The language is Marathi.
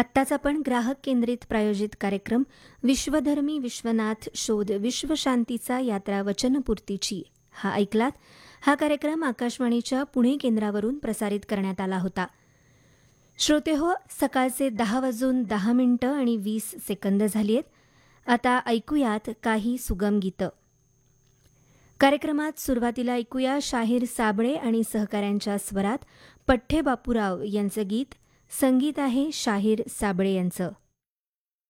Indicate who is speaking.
Speaker 1: आत्ताच आपण ग्राहक केंद्रित प्रायोजित कार्यक्रम विश्वधर्मी विश्वनाथ शोध विश्वशांतीचा यात्रा वचनपूर्तीची हा ऐकलात. हा कार्यक्रम आकाशवाणीच्या पुणे केंद्रावरून प्रसारित करण्यात आला होता. श्रोते हो, सकाळचे 10:10 झाली आहेत. आता ऐकूयात काही सुगम गीतं. कार्यक्रमात सुरुवातीला ऐकूया शाहीर साबळे आणि सहकाऱ्यांच्या स्वरात पठ्ठे बापूराव यांचं गीत. संगीत आहे शाहीर साबळे यांचं.